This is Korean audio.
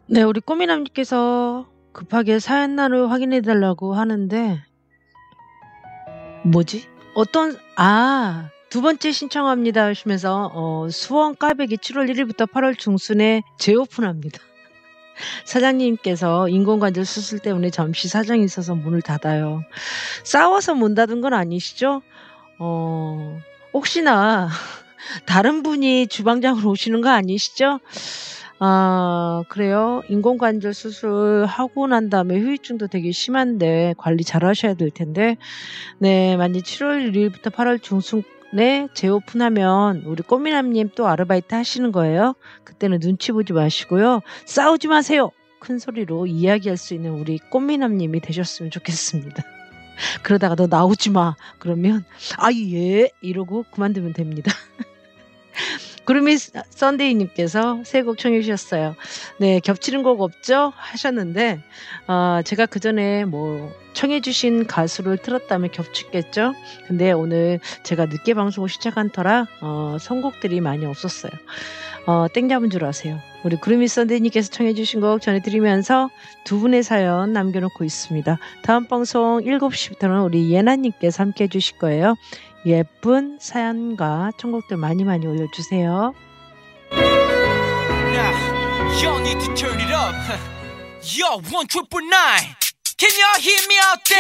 네, 우리 꼬미남님께서 급하게 사연란을 확인해 달라고 하는데 뭐지? 두 번째 신청합니다 하시면서 수원 까베기 7월 1 일부터 8월 중순에 재오픈합니다. 사장님께서 인공관절 수술 때문에 잠시 사정이 있어서 문을 닫아요. 싸워서 문 닫은 건 아니시죠? 혹시나 다른 분이 주방장으로 오시는 거 아니시죠? 아, 그래요? 인공관절 수술하고 난 다음에 후유증도 되게 심한데 관리 잘 하셔야 될 텐데. 네, 만약 7월 1 일부터 8월 중순에 재오픈하면 우리 꼬미남님 또 아르바이트 하시는 거예요. 그때는 눈치 보지 마시고요. 싸우지 마세요. 큰 소리로 이야기할 수 있는 우리 꼬미남님이 되셨으면 좋겠습니다. 그러다가 너 나오지 마. 그러면 아, 예. 이러고 그만두면 됩니다. 구름이 썬데이님께서 새 곡 청해 주셨어요. 네, 겹치는 곡 없죠? 하셨는데 제가 그전에 뭐 청해 주신 가수를 틀었다면 겹치겠죠? 근데 오늘 제가 늦게 방송을 시작한 터라 선곡들이 많이 없었어요. 땡 잡은 줄 아세요. 우리 구름이 썬데이님께서 청해 주신 곡 전해드리면서 두 분의 사연 남겨놓고 있습니다. 다음 방송 7시부터는 우리 예나님께서 함께 해주실 거예요. 예쁜 사연과 청곡들 많이 올려주세요. Now, y'all need to turn it up. Yo, 1 9 9. Can y'all hear me out there?